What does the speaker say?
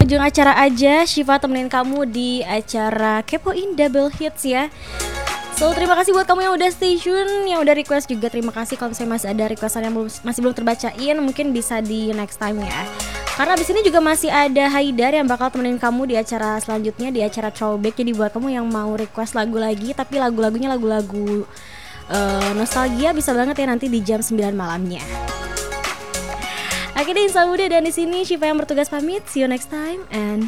penghujung acara aja Syifa temenin kamu di acara Kepoin Double Hits ya. So terima kasih buat kamu yang udah stay tune, yang udah request juga terima kasih. Kalau misalnya masih ada requestan yang masih belum terbacain, mungkin bisa di next time ya. Karena abis ini juga masih ada Haidar yang bakal temenin kamu di acara selanjutnya, di acara throwback. Jadi buat kamu yang mau request lagu lagi, tapi lagu-lagunya lagu-lagu nostalgia, bisa banget ya nanti di jam 9 malamnya. Oke deh, Insa Muda, dan di sini Syifa yang bertugas pamit. See you next time and